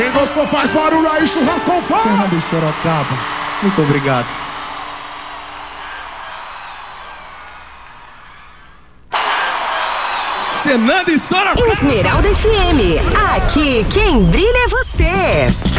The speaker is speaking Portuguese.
Quem gostou faz barulho aí, churrasco com fome. Fernando de Sorocaba, muito obrigado. Fernando de Sorocaba. Esmeralda FM. Aqui quem brilha é você.